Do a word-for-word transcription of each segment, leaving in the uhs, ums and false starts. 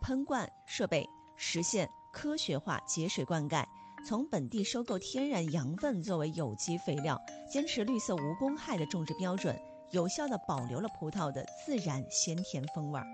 喷灌设备，实现科学化节水灌溉，从本地收购天然羊粪作为有机肥料，坚持绿色无公害的种植标准，有效地保留了葡萄的自然鲜甜风味。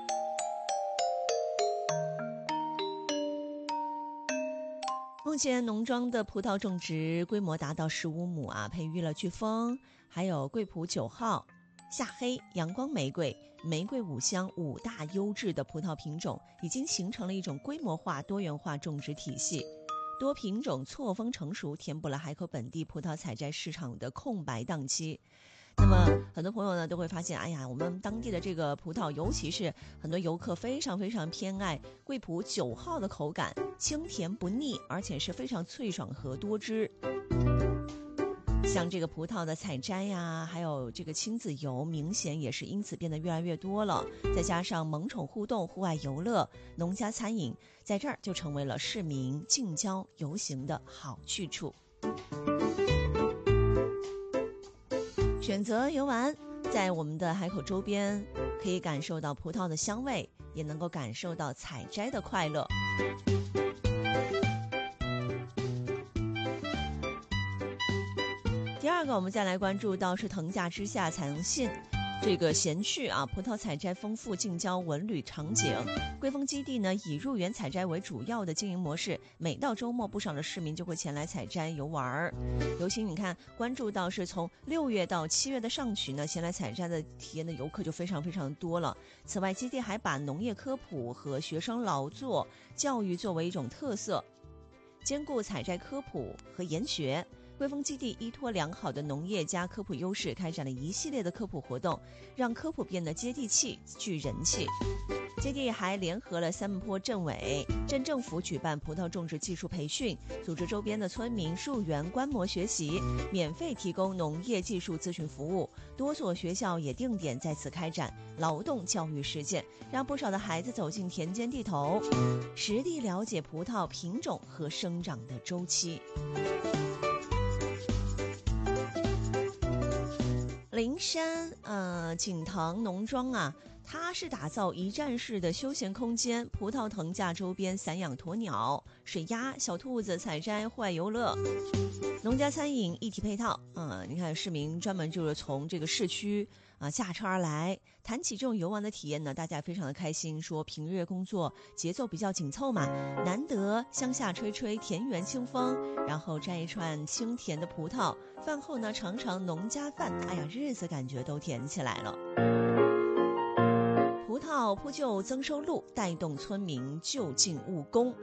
目前农庄的葡萄种植规模达到十五亩啊，培育了飓风，还有桂普九号、夏黑、阳光玫瑰、玫瑰五香五大优质的葡萄品种，已经形成了一种规模化多元化种植体系。多品种错峰成熟，填补了海口本地葡萄采摘市场的空白档期。那么很多朋友呢都会发现，哎呀，我们当地的这个葡萄，尤其是很多游客非常非常偏爱桂普九号的口感，清甜不腻，而且是非常脆爽和多汁。像这个葡萄的采摘呀，还有这个亲子游，明显也是因此变得越来越多了。再加上萌宠互动、户外游乐、农家餐饮，在这儿就成为了市民近郊游行的好去处。选择游玩，在我们的海口周边，可以感受到葡萄的香味，也能够感受到采摘的快乐。第二个，我们再来关注到是藤架之下采用信这个闲趣啊，葡萄采摘丰富近郊文旅场景。桂丰基地呢，以入园采摘为主要的经营模式，每到周末，不少的市民就会前来采摘游玩。尤其你看，关注到是从六月到七月的上旬呢，前来采摘的体验的游客就非常非常多了。此外，基地还把农业科普和学生劳作教育作为一种特色，兼顾采摘科普和研学。桂丰基地依托良好的农业加科普优势，开展了一系列的科普活动，让科普变得接地气、具人气。基地还联合了三门坡镇委、镇政府举办葡萄种植技术培训，组织周边的村民入园观摩学习，免费提供农业技术咨询服务。多所学校也定点在此开展劳动教育实践，让不少的孩子走进田间地头，实地了解葡萄品种和生长的周期。灵山呃锦塘农庄啊，它是打造一站式的休闲空间，葡萄藤架周边散养鸵鸟、水鸭、小兔子采摘、户外游乐，农家餐饮一体配套啊、呃！你看市民专门就是从这个市区啊驾车而来。谈起这种游玩的体验呢，大家非常的开心，说平日工作节奏比较紧凑嘛，难得乡下吹吹田园清风，然后摘一串清甜的葡萄，饭后呢尝尝农家饭，哎呀，日子感觉都甜起来了。葡萄铺就增收入，带动村民就近务工。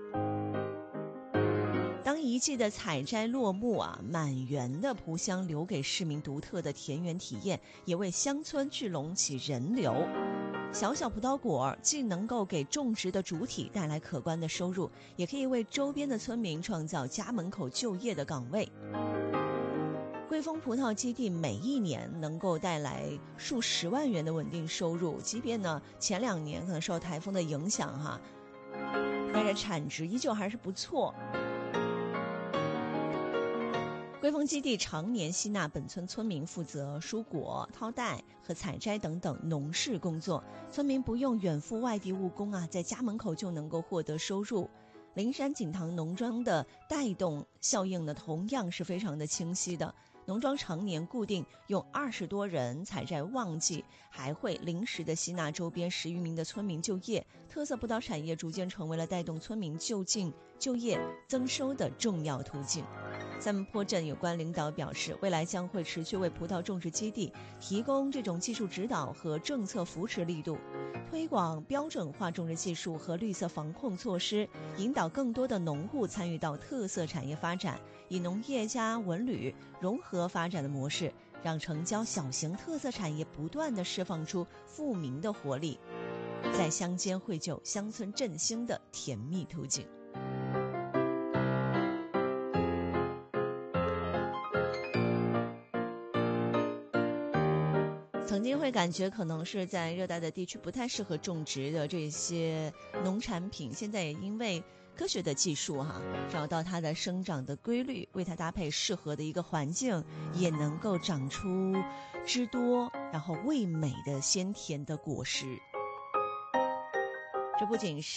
当一季的采摘落幕啊，满园的葡香留给市民独特的田园体验，也为乡村聚拢起人流。小小葡萄果既能够给种植的主体带来可观的收入，也可以为周边的村民创造家门口就业的岗位。桂丰葡萄基地每一年能够带来数十万元的稳定收入，即便呢前两年可能受台风的影响哈，但是产值依旧还是不错。桂丰基地常年吸纳本村村民负责蔬果、掏袋和采摘等等农事工作，村民不用远赴外地务工啊，在家门口就能够获得收入。灵山锦塘农庄的带动效应呢，同样是非常的清晰的。农庄常年固定用二十多人采摘，旺季还会临时的吸纳周边十余名的村民就业，特色葡萄产业逐渐成为了带动村民就近就业增收的重要途径。三门坡镇有关领导表示，未来将会持续为葡萄种植基地提供这种技术指导和政策扶持力度，推广标准化种植技术和绿色防控措施，引导更多的农户参与到特色产业发展，以农业加文旅融合发展的模式，让城郊小型特色产业不断地释放出富民的活力，在乡间绘就乡村振兴的甜蜜途径。曾经会感觉可能是在热带的地区不太适合种植的这些农产品，现在也因为科学的技术哈，找到它的生长的规律，为它搭配适合的一个环境，也能够长出汁多然后味美的鲜甜的果实。这不仅是